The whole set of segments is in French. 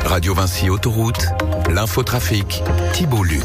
Radio Vinci Autoroute, l'infotrafic, Thibault Luc.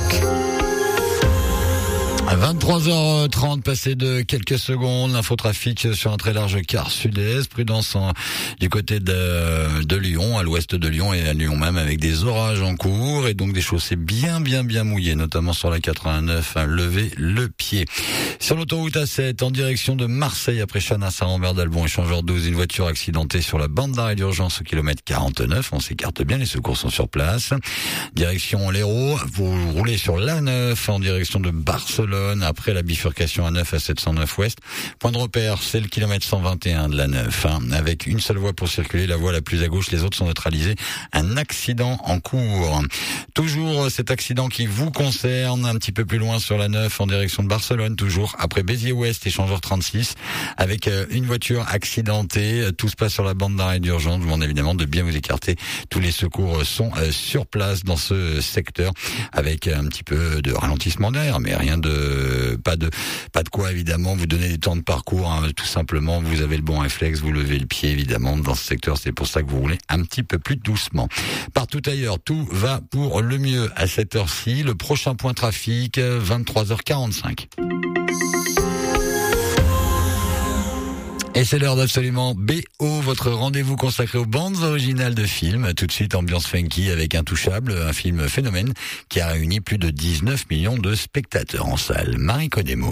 À 23h30, passé de quelques secondes, l'infotrafic sur un très large quart sud-est, prudence du côté de Lyon, à l'ouest de Lyon et à Lyon même, avec des orages en cours et donc des chaussées bien mouillées, notamment sur la 89, levez le pied. Sur l'autoroute A7, en direction de Marseille, après Chanas à Rambert d'Albon, échangeur 12, une voiture accidentée sur la bande d'arrêt d'urgence au kilomètre 49, on s'écarte bien, les secours sont sur place. Direction l'Hérault, vous roulez sur l'A9 en direction de Barcelone, après la bifurcation A9 à 709 ouest. Point de repère, c'est le kilomètre 121 de l'A9, avec une seule voie pour circuler, la voie la plus à gauche, les autres sont neutralisés. Un accident en cours. Toujours cet accident qui vous concerne, un petit peu plus loin sur l'A9 en direction de Barcelone, toujours après Béziers-Ouest, échangeur 36, avec une voiture accidentée. Tout se passe sur la bande d'arrêt d'urgence. Je vous demande évidemment de bien vous écarter. Tous les secours sont sur place dans ce secteur, avec un petit peu de ralentissement d'air, mais rien de pas de quoi évidemment vous donner des temps de parcours, tout simplement vous avez le bon réflexe, vous levez le pied évidemment dans ce secteur, c'est pour ça que vous roulez un petit peu plus doucement. Partout ailleurs, tout va pour le mieux à cette heure-ci. Le prochain point trafic, 23h45. Et c'est l'heure d'Absolument BO, votre rendez-vous consacré aux bandes originales de films. Tout de suite, ambiance funky avec Intouchable, un film phénomène qui a réuni plus de 19 millions de spectateurs en salle. Marie Codemo.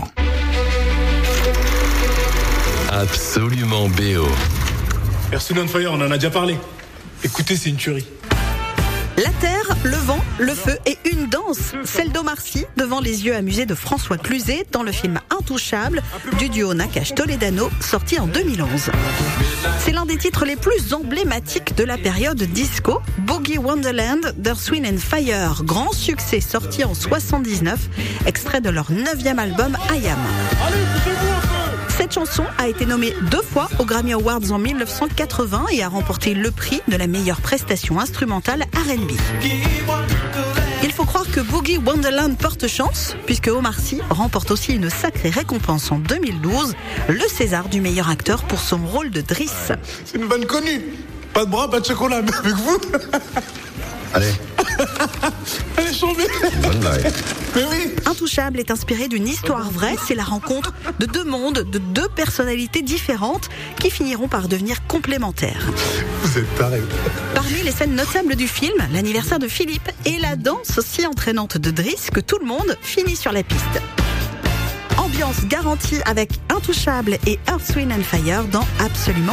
Absolument BO. Earth, Wind & Fire, on en a déjà parlé. Écoutez, c'est une tuerie. La terre, le vent, le feu et une danse, celle d'Omar Sy devant les yeux amusés de François Cluzet dans le film Intouchable du duo Nakache-Toledano sorti en 2011. C'est l'un des titres les plus emblématiques de la période disco, Boogie Wonderland d'Earth, Wind & Fire, grand succès sorti en 79, extrait de leur 9e album I Am. Cette chanson a été nommée 2 fois aux Grammy Awards en 1980 et a remporté le prix de la meilleure prestation instrumentale R&B. Il faut croire que Boogie Wonderland porte chance, puisque Omar Sy remporte aussi une sacrée récompense en 2012, le César du meilleur acteur pour son rôle de Driss. C'est une vanne connue. Pas de bras, pas de chocolat, mais avec vous. Allez. Elle est chambée. Bonne blague. Mais oui. Intouchable est inspiré d'une histoire vraie. C'est la rencontre de 2 mondes, de 2 personnalités différentes qui finiront par devenir complémentaires. Vous êtes pareil. Parmi les scènes notables du film, l'anniversaire de Philippe et la danse si entraînante de Driss que tout le monde finit sur la piste. Ambiance garantie avec Intouchable et Earth, Wind & Fire dans Absolument